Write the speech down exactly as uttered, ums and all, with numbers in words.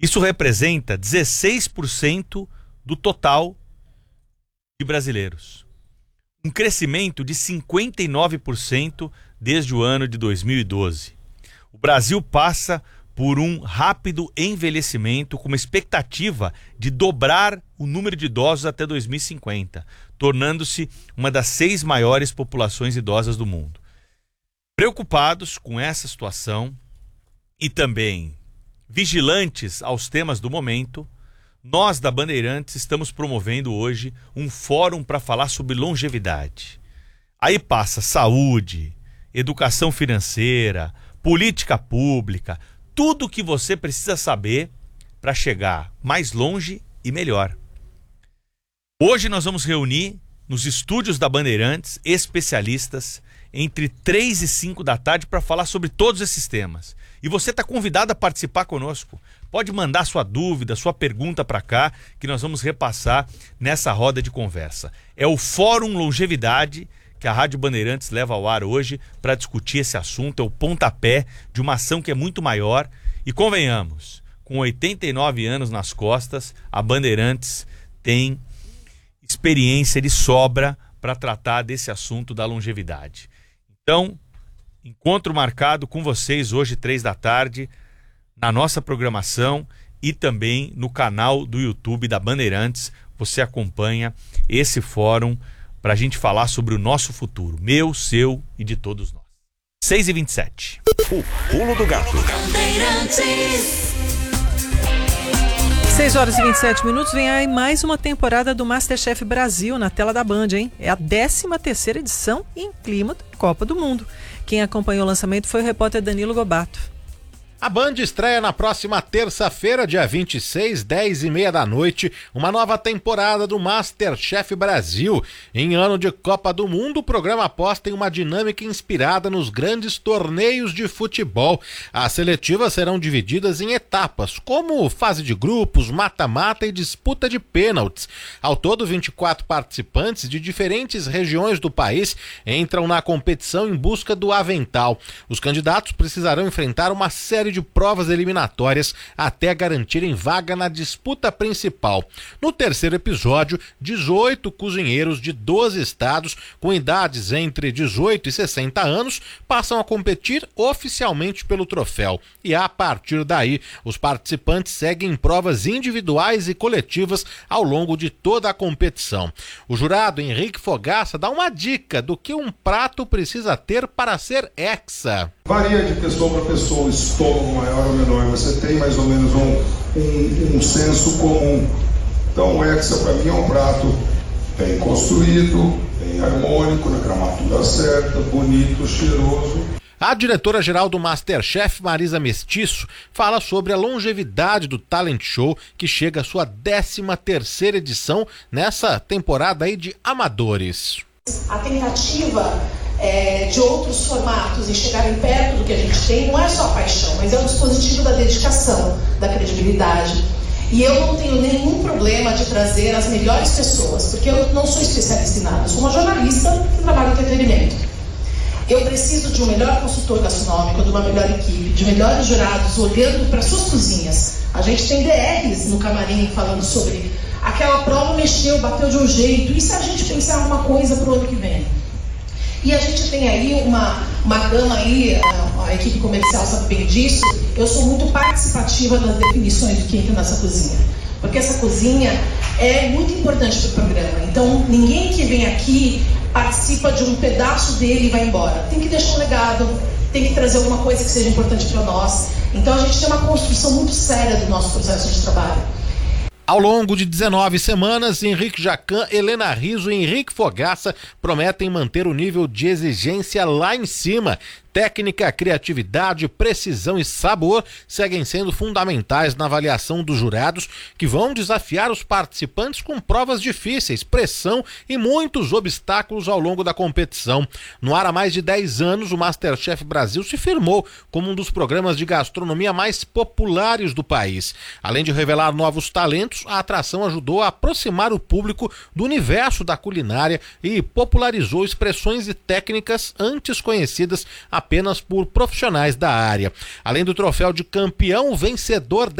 Isso representa dezesseis por cento do total de brasileiros. Um crescimento de cinquenta e nove por cento desde o ano de dois mil e doze. O Brasil passa por um rápido envelhecimento com uma expectativa de dobrar o número de idosos até dois mil e cinquenta, tornando-se uma das seis maiores populações idosas do mundo. Preocupados com essa situação e também vigilantes aos temas do momento, nós da Bandeirantes estamos promovendo hoje um fórum para falar sobre longevidade. Aí passa saúde, educação financeira, política pública, tudo o que você precisa saber para chegar mais longe e melhor. Hoje nós vamos reunir nos estúdios da Bandeirantes especialistas entre três e cinco da tarde para falar sobre todos esses temas. E você está convidado a participar conosco. Pode mandar sua dúvida, sua pergunta para cá, que nós vamos repassar nessa roda de conversa. É o Fórum Longevidade que a Rádio Bandeirantes leva ao ar hoje para discutir esse assunto. É o pontapé de uma ação que é muito maior. E convenhamos, com oitenta e nove anos nas costas, a Bandeirantes tem experiência de sobra para tratar desse assunto da longevidade. Então, encontro marcado com vocês hoje, três da tarde, na nossa programação e também no canal do YouTube da Bandeirantes. Você acompanha esse fórum para a gente falar sobre o nosso futuro, meu, seu e de todos nós. seis e vinte e sete. O Pulo do Gato. seis horas e vinte e sete minutos, vem aí mais uma temporada do MasterChef Brasil na tela da Band, hein? É a décima terceira edição em clima da Copa do Mundo. Quem acompanhou o lançamento foi o repórter Danilo Gobato. A Band estreia na próxima terça-feira, dia vinte e seis, dez e meia da noite, uma nova temporada do MasterChef Brasil. Em ano de Copa do Mundo, o programa aposta em uma dinâmica inspirada nos grandes torneios de futebol. As seletivas serão divididas em etapas, como fase de grupos, mata-mata e disputa de pênaltis. Ao todo, vinte e quatro participantes de diferentes regiões do país entram na competição em busca do avental. Os candidatos precisarão enfrentar uma série de provas eliminatórias até garantirem vaga na disputa principal. No terceiro episódio, dezoito cozinheiros de doze estados com idades entre dezoito e sessenta anos passam a competir oficialmente pelo troféu. E a partir daí, os participantes seguem provas individuais e coletivas ao longo de toda a competição. O jurado Henrique Fogaça dá uma dica do que um prato precisa ter para ser hexa. Varia de pessoa para pessoa, o estômago maior ou menor, você tem mais ou menos um, um, um senso comum. Então o hexa para mim é um prato bem construído, bem harmônico, na gramatura certa, bonito, cheiroso. A diretora-geral do MasterChef, Marisa Mestiço, fala sobre a longevidade do talent show que chega à sua décima terceira edição nessa temporada aí de amadores. A tentativa é, de outros formatos e chegarem perto do que a gente tem não é só a paixão, mas é o dispositivo da dedicação, da credibilidade. E eu não tenho nenhum problema de trazer as melhores pessoas, porque eu não sou especialista em nada, eu sou uma jornalista que trabalha em entretenimento. Eu preciso de um melhor consultor gastronômico, de uma melhor equipe, de melhores jurados olhando para suas cozinhas. A gente tem D Rs no camarim falando sobre aquela prova mexeu, bateu de um jeito, e se a gente pensar em alguma coisa para o ano que vem? E a gente tem aí uma, uma gama aí, a, a equipe comercial sabe bem disso, eu sou muito participativa nas definições de quem entra nessa cozinha. Porque essa cozinha é muito importante para o programa. Então, ninguém que vem aqui participa de um pedaço dele e vai embora. Tem que deixar um legado, tem que trazer alguma coisa que seja importante para nós. Então, a gente tem uma construção muito séria do nosso processo de trabalho. Ao longo de dezenove semanas, Henrique Jacan, Helena Rizzo e Henrique Fogaça prometem manter o nível de exigência lá em cima. Técnica, criatividade, precisão e sabor seguem sendo fundamentais na avaliação dos jurados, que vão desafiar os participantes com provas difíceis, pressão e muitos obstáculos ao longo da competição. No ar há mais de dez anos, o MasterChef Brasil se firmou como um dos programas de gastronomia mais populares do país. Além de revelar novos talentos, a atração ajudou a aproximar o público do universo da culinária e popularizou expressões e técnicas antes conhecidas apenas por profissionais da área. Além do troféu de campeão, o vencedor